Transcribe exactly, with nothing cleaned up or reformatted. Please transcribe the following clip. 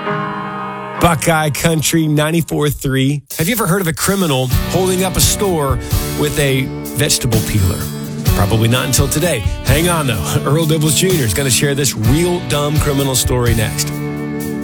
Buckeye Country ninety-four three. Have you ever heard of a criminal holding up a store with a vegetable peeler? Probably not until today. Hang on, though. Earl Dibbles Junior is going to share this real dumb criminal story next.